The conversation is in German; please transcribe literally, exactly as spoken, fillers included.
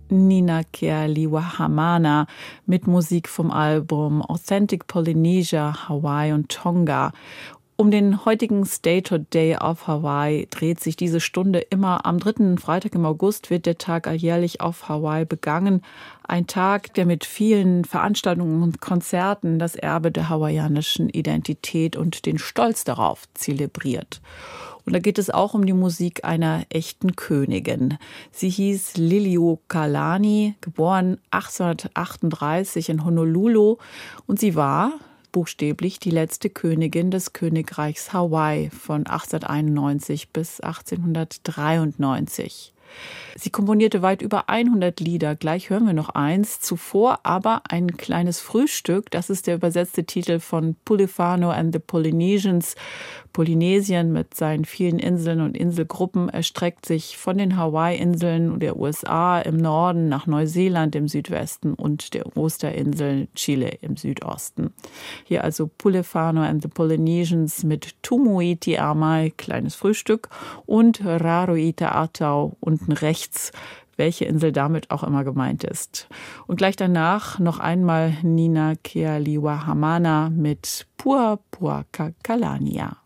Nina Kealiwahamana mit Musik vom Album Authentic Polynesia, Hawaii und Tonga. Um den heutigen Statehood Day auf Hawaii dreht sich diese Stunde immer. Am dritten Freitag im August wird der Tag alljährlich auf Hawaii begangen. Ein Tag, der mit vielen Veranstaltungen und Konzerten das Erbe der hawaiianischen Identität und den Stolz darauf zelebriert. Und da geht es auch um die Musik einer echten Königin. Sie hieß Liliuokalani, geboren achtzehnhundertachtunddreißig in Honolulu, und sie war buchstäblich die letzte Königin des Königreichs Hawaii von achtzehnhunderteinundneunzig bis achtzehnhundertdreiundneunzig. Sie komponierte weit über hundert Lieder, gleich hören wir noch eins, zuvor aber ein kleines Frühstück, das ist der übersetzte Titel von Pulefano and the Polynesians. Polynesien mit seinen vielen Inseln und Inselgruppen erstreckt sich von den Hawaii-Inseln der U S A im Norden nach Neuseeland im Südwesten und der Osterinsel Chile im Südosten. Hier also Pulefano and the Polynesians mit Tumuiti Amai, kleines Frühstück, und Raroita Atau unten rechts, welche Insel damit auch immer gemeint ist. Und gleich danach noch einmal Nina Kealiwahamana mit Puapuakalania.